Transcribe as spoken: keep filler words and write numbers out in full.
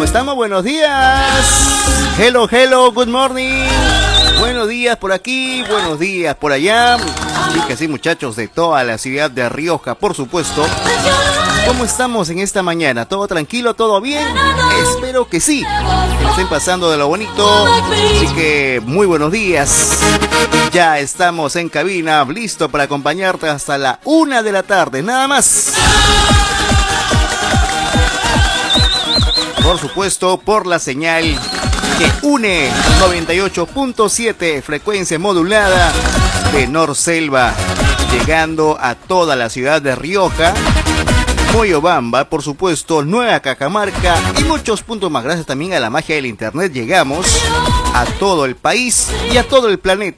estamos? Buenos días. Hello, hello, good morning. Buenos días por aquí, buenos días por allá. Chicas y muchachos de toda la ciudad de Rioja, por supuesto. ¿Cómo estamos en esta mañana? ¿Todo tranquilo? ¿Todo bien? Espero que sí. Que estén pasando de lo bonito. Así que muy buenos días. Ya estamos en cabina, listo para acompañarte hasta la una de la tarde, nada más. Por supuesto, por la señal que une noventa y ocho punto siete frecuencia modulada de Norselva, llegando a toda la ciudad de Rioja, Moyobamba, por supuesto, Nueva Cajamarca y muchos puntos más. Gracias también a la magia del internet llegamos a todo el país y a todo el planeta.